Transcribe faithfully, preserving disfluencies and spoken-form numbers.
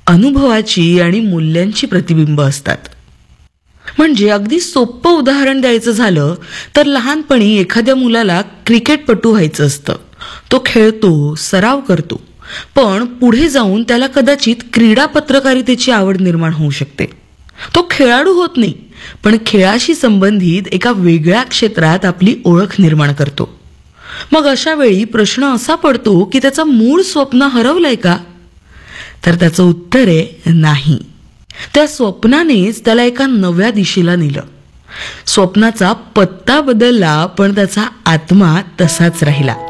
अनुभवाची आणि मूल्यांची प्रतिबिंब असतात. म्हणजे अगदी सोपं उदाहरण द्यायचं झालं तर लहानपणी एखाद्या मुलाला क्रिकेटपटू व्हायचं असतं. तो खेळतो, सराव करतो, पण पुढे जाऊन त्याला कदाचित क्रीडा पत्रकारितेची आवड निर्माण होऊ शकते. तो खेळाडू होत नाही, पण खेळाशी संबंधित एका वेगळ्या क्षेत्रात आपली ओळख निर्माण करतो. मग अशा वेळी प्रश्न असा पडतो की त्याचं मूळ स्वप्न हरवलंय का? तर त्याचं उत्तर आहे नाही. त्या स्वप्नानेच त्याला एका नव्या दिशेला नेलं. स्वप्नाचा पत्ता बदलला, पण त्याचा आत्मा तसाच राहिला.